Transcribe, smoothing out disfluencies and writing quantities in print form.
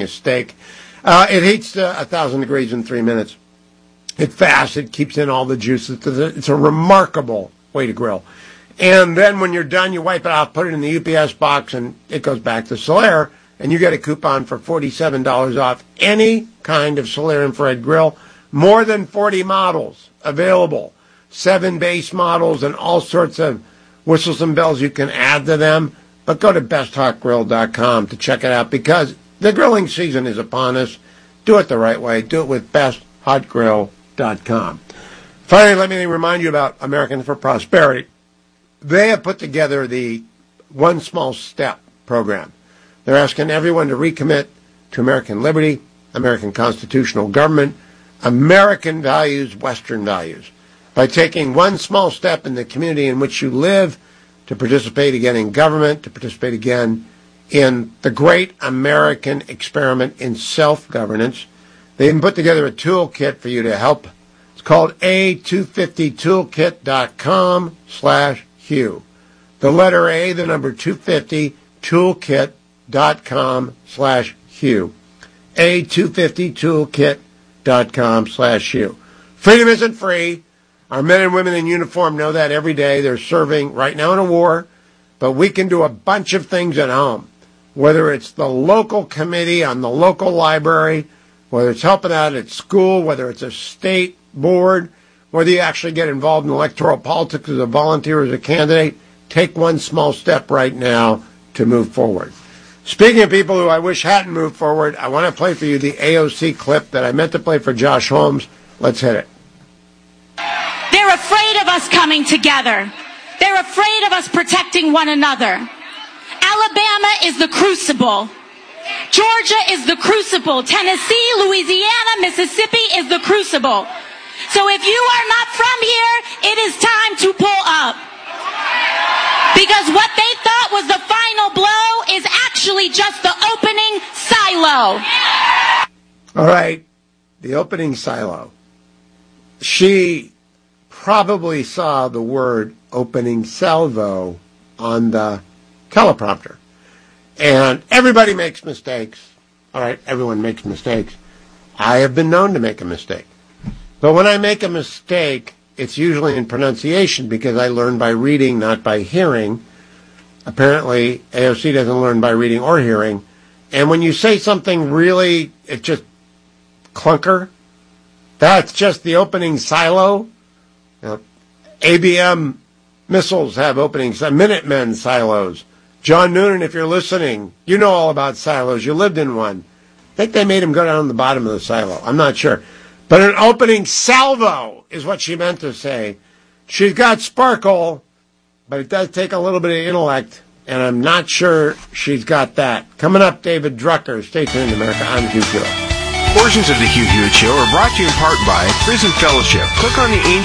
a steak. It heats to 1,000 degrees in 3 minutes. It's fast. It keeps in all the juices. It's a remarkable way to grill. And then when you're done, you wipe it off, put it in the UPS box, and it goes back to Solaire, and you get a coupon for $47 off any kind of Solaire infrared grill. More than 40 models available. 7 base models and all sorts of whistles and bells you can add to them. But go to besthotgrill.com to check it out because the grilling season is upon us. Do it the right way. Do it with besthotgrill.com. Finally, let me remind you about Americans for Prosperity. They have put together the One Small Step program. They're asking everyone to recommit to American liberty, American constitutional government, American values, Western values, by taking one small step in the community in which you live to participate again in government, to participate again in the great American experiment in self-governance. They even put together a toolkit for you to help. It's called A250toolkit.com/Hugh. The letter A, the number 250, toolkit.com/Hugh. A250toolkit.com/Hugh. Freedom isn't free. Our men and women in uniform know that every day. They're serving right now in a war, but we can do a bunch of things at home, whether it's the local committee on the local library, whether it's helping out at school, whether it's a state board, whether you actually get involved in electoral politics as a volunteer, as a candidate. Take one small step right now to move forward. Speaking of people who I wish hadn't moved forward, I want to play for you the AOC clip that I meant to play for Josh Holmes. Let's hit it. They're afraid of us coming together. They're afraid of us protecting one another. Alabama is the crucible. Georgia is the crucible. Tennessee, Louisiana, Mississippi is the crucible. So if you are not from here, it is time to pull up. Because what they thought was the final blow is actually just the opening silo. All right, the opening silo. She probably saw the word opening salvo on the teleprompter. And everybody makes mistakes. All right, everyone makes mistakes. I have been known to make a mistake. But when I make a mistake, it's usually in pronunciation because I learn by reading, not by hearing. Apparently, AOC doesn't learn by reading or hearing. And when you say something really, it's just clunker, that's just the opening silo. You know, ABM missiles have openings, Minutemen silos. John Noonan, if you're listening, you know all about silos. You lived in one. I think they made him go down to the bottom of the silo. I'm not sure. But an opening salvo is what she meant to say. She's got sparkle, but it does take a little bit of intellect, and I'm not sure she's got that. Coming up, David Drucker. Stay tuned, America. I'm Hugh Hewitt. Portions of the Hugh Hewitt Show are brought to you in part by Prison Fellowship. Click on the angel